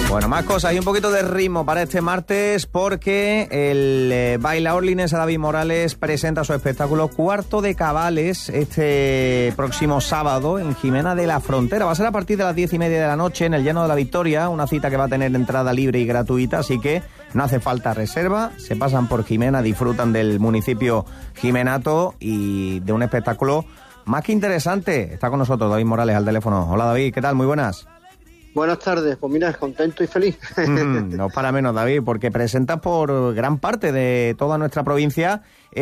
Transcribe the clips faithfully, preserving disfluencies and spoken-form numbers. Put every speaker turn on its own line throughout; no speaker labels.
Bueno, más cosas y un poquito de ritmo para este martes porque el eh, bailaor linense David Morales presenta su espectáculo Cuarto de Cabales este próximo sábado en Jimena de la Frontera. Va a ser a partir de las diez y media de la noche en el Llano de la Victoria, una cita que va a tener entrada libre y gratuita, así que no hace falta reserva, se pasan por Jimena, disfrutan del municipio jimenato y de un espectáculo más que interesante. Está con nosotros David Morales al teléfono. Hola David, ¿qué tal? Muy buenas.
Buenas tardes, pues mira, contento y feliz.
Mm, no para menos, David, porque presentas por gran parte de toda nuestra provincia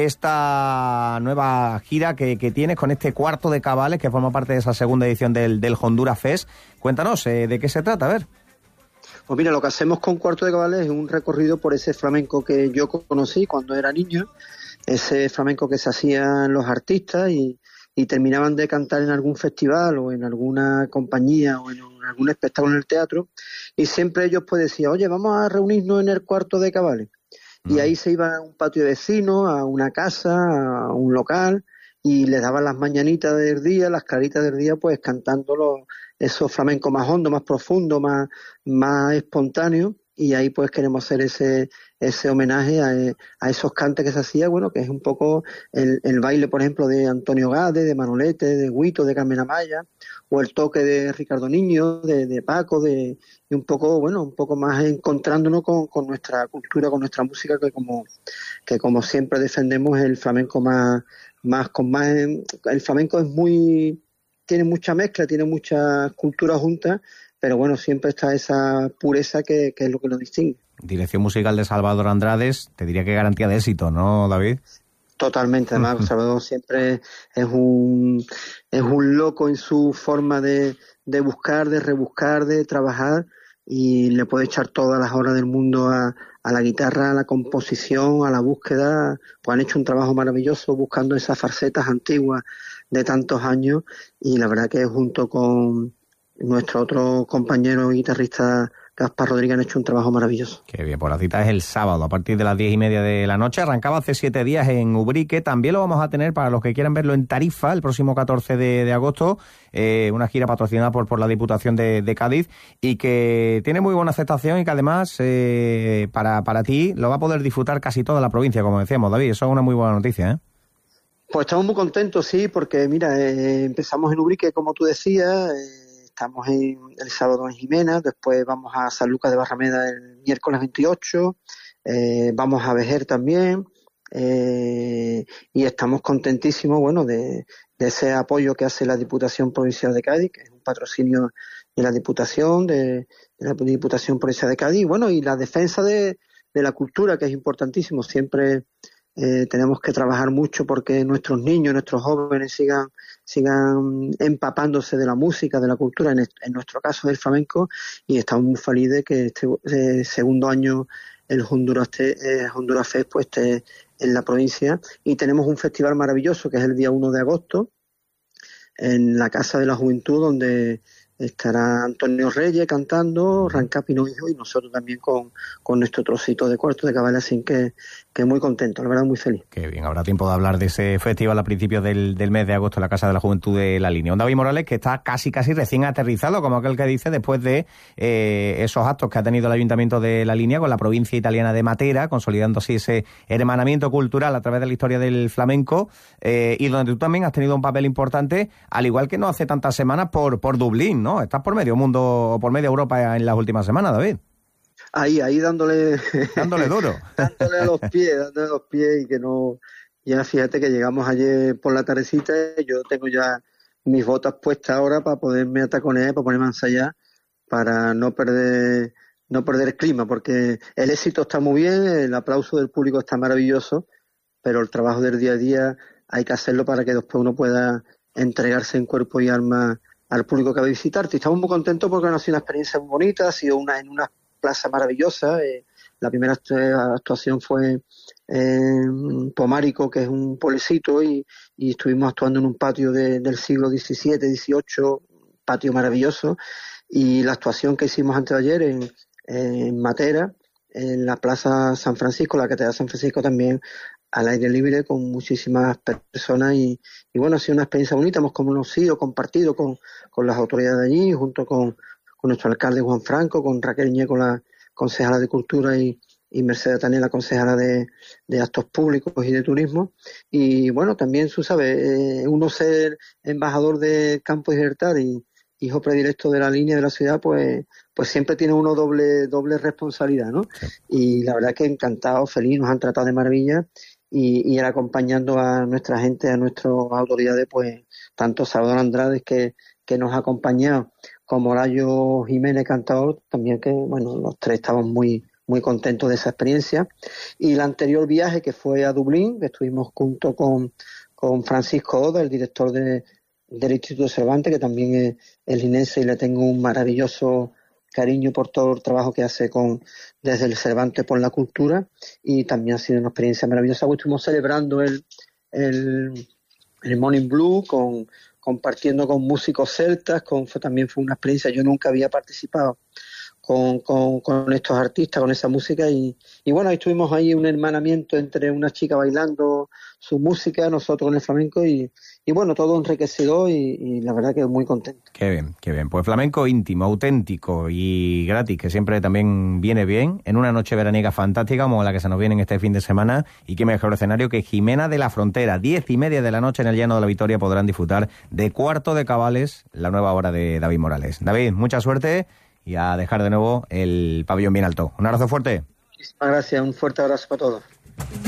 esta nueva gira que, que tienes con este Cuarto de Cabales, que forma parte de esa segunda edición del, del Honduras Fest. Cuéntanos, eh, ¿de qué se trata? A ver.
Pues mira, lo que hacemos con Cuarto de Cabales es un recorrido por ese flamenco que yo conocí cuando era niño, ese flamenco que se hacían los artistas y, y terminaban de cantar en algún festival o en alguna compañía o en algún espectáculo en el teatro, y siempre ellos pues decían, oye, vamos a reunirnos en el Cuarto de Cabales. Mm. Y ahí se iban a un patio de vecinos, a una casa, a un local, y les daban las mañanitas del día, las claritas del día, pues cantando los, esos flamencos más hondos, más profundos, más, más espontáneos, y ahí pues queremos hacer ese ese homenaje a, a esos cantes que se hacía, bueno, que es un poco el, el baile, por ejemplo, de Antonio Gade, de Manolete, de Guito, de Carmen Amaya, o el toque de Ricardo Niño, de, de Paco, de y un poco, bueno, un poco más encontrándonos con, con nuestra cultura, con nuestra música, que como que como siempre defendemos el flamenco más, más con más, el flamenco es muy, tiene mucha mezcla, tiene muchas culturas juntas, pero bueno, siempre está esa pureza que, que es lo que nos distingue.
Dirección musical de Salvador Andrades, te diría que garantía de éxito, ¿no, David?
Totalmente, además uh-huh. Salvador siempre es un es un loco en su forma de, de buscar, de rebuscar, de trabajar, y le puede echar todas las horas del mundo a, a la guitarra, a la composición, a la búsqueda. Pues han hecho un trabajo maravilloso buscando esas farsetas antiguas de tantos años, y la verdad que junto con nuestro otro compañero guitarrista Gaspar Rodríguez han hecho un trabajo maravilloso.
Qué bien, pues la cita es el sábado a partir de las diez y media de la noche. Arrancaba hace siete días en Ubrique. También lo vamos a tener para los que quieran verlo en Tarifa el próximo catorce de, de agosto. Eh, una gira patrocinada por, por la Diputación de, de Cádiz y que tiene muy buena aceptación y que además eh, para, para ti lo va a poder disfrutar casi toda la provincia, como decíamos, David. Eso es una muy buena noticia, ¿eh?
Pues estamos muy contentos, sí, porque mira, eh, empezamos en Ubrique, como tú decías, eh, estamos en, el sábado en Jimena, después vamos a San Lucas de Barrameda el miércoles veintiocho, eh, vamos a Vejer también, eh, y estamos contentísimos, bueno, de, de ese apoyo que hace la Diputación Provincial de Cádiz, que es un patrocinio de la Diputación, de, de la Diputación Provincial de Cádiz, y bueno, y la defensa de, de la cultura, que es importantísimo. Siempre eh, tenemos que trabajar mucho porque nuestros niños, nuestros jóvenes sigan sigan empapándose de la música, de la cultura, en, en nuestro caso del flamenco, y estamos muy felices de que este eh, segundo año el Honduras, eh, Honduras Fest pues esté en la provincia, y tenemos un festival maravilloso que es el día uno de agosto en la Casa de la Juventud, donde estará Antonio Reyes cantando, Ranca Pino Hijo, y nosotros también con, con nuestro trocito de Cuarto de Cabales, así que, que muy contento, la verdad muy feliz.
Qué bien, habrá tiempo de hablar de ese festival a principios del, del mes de agosto en la Casa de la Juventud de La Línea. Un David Morales que está casi casi recién aterrizado, como aquel que dice, después de eh, esos actos que ha tenido el Ayuntamiento de La Línea con la provincia italiana de Matera, consolidando así ese hermanamiento cultural a través de la historia del flamenco, eh, y donde tú también has tenido un papel importante, al igual que no hace tantas semanas por, por Dublín, ¿no? Estás por medio mundo o por media Europa en las últimas semanas, David.
Ahí, ahí dándole...
Dándole duro.
dándole a los pies, dándole a los pies, y que no... Ya fíjate que llegamos ayer por la tardecita, yo tengo ya mis botas puestas ahora para poderme ataconear, para ponerme a ensayar, para no perder, no perder el clima, porque el éxito está muy bien, el aplauso del público está maravilloso, pero el trabajo del día a día hay que hacerlo para que después uno pueda entregarse en cuerpo y alma al público que va a visitarte. Y estamos muy contentos porque ha sido una experiencia muy bonita, ha sido una en una plaza maravillosa. Eh, la primera actuación fue en Pomárico, que es un pueblecito, y, y estuvimos actuando en un patio de, del siglo diecisiete, dieciocho, patio maravilloso. Y la actuación que hicimos antes de ayer en, en Matera, en la Plaza San Francisco, la Catedral San Francisco, también al aire libre con muchísimas personas, y, y bueno, ha sido una experiencia bonita. Hemos conocido, compartido con, con las autoridades de allí, junto con, con con nuestro alcalde Juan Franco, con Raquel Ñeco, la concejala de Cultura, y, y Mercedes Tania, la concejala de, de Actos Públicos y de Turismo. Y bueno, también, tú sabes, eh, uno ser embajador de Campo y Libertad y hijo predilecto de la línea de la ciudad, pues pues siempre tiene uno doble doble responsabilidad, ¿no? Sí. Y la verdad que encantado, feliz, nos han tratado de maravilla, y, y ir acompañando a nuestra gente, a nuestras autoridades, pues tanto Salvador Andrade, que, que nos ha acompañado, como Layo Jiménez, cantador, también, que bueno, los tres estamos muy muy contentos de esa experiencia. Y el anterior viaje, que fue a Dublín, que estuvimos junto con, con Francisco Oda, el director de del Instituto Cervantes, que también es, es linense, y le tengo un maravilloso cariño por todo el trabajo que hace con desde el Cervantes por la cultura, y también ha sido una experiencia maravillosa. Hoy estuvimos celebrando el, el, el Morning Blue, con, compartiendo con músicos celtas, con, fue, también fue una experiencia, yo nunca había participado con, con, con estos artistas, con esa música, y, y bueno, ahí estuvimos ahí un hermanamiento entre una chica bailando su música, nosotros con el flamenco, y, y bueno, todo enriquecido, y, y la verdad que muy contento.
Qué bien, qué bien. Pues flamenco íntimo, auténtico y gratis, que siempre también viene bien, en una noche veraniega fantástica como la que se nos viene en este fin de semana, y qué mejor escenario que Jimena de la Frontera. Diez y media de la noche en el Llano de la Victoria podrán disfrutar de Cuarto de Cabales, la nueva obra de David Morales. David, mucha suerte, y a dejar de nuevo el pabellón bien alto. Un abrazo fuerte.
Muchísimas gracias, un fuerte abrazo para todos.